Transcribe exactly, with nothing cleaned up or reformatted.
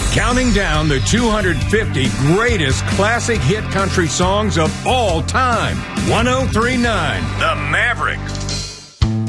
Counting down the two hundred fifty greatest classic hit country songs of all time. ten thirty-nine, The Maverick.